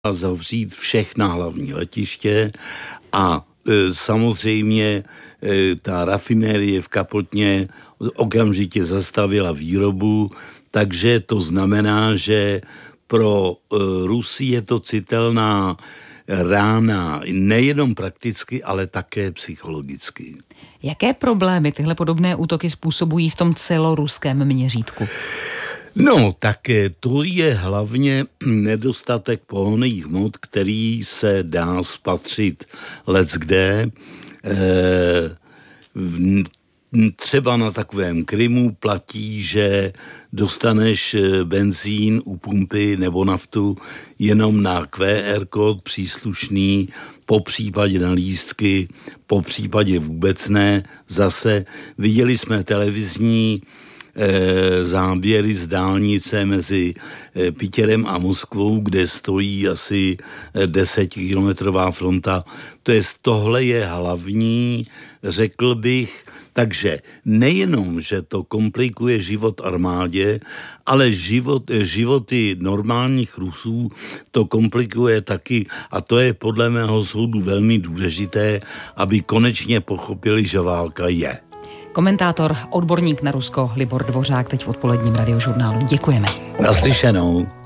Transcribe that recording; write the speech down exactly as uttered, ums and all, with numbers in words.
zavřít všechna hlavní letiště a e, samozřejmě e, ta rafinérie v Kapotně okamžitě zastavila výrobu, takže to znamená, že pro e, Rusy je to citelná rána nejenom prakticky, ale také psychologicky. Jaké problémy tyhle podobné útoky způsobují v tom celoruském měřítku? No, tak to je hlavně nedostatek pohonných hmot, který se dá spatřit leckde. E, v, třeba na takovém Krymu platí, že dostaneš benzín u pumpy nebo naftu jenom na Q R kód příslušný, po případě na lístky, po případě vůbec ne. Zase viděli jsme televizní e, záběry z dálnice mezi e, Pitěrem a Moskvou, kde stojí asi desetikilometrová fronta. To je, tohle je hlavní, řekl bych. Takže nejenom, že to komplikuje život armádě, ale život, životy normálních Rusů to komplikuje taky, a to je podle mého soudu velmi důležité, aby konečně pochopili, že válka je. Komentátor, odborník na Rusko Libor Dvořák teď v odpoledním radiožurnálu. Děkujeme. Naslyšenou.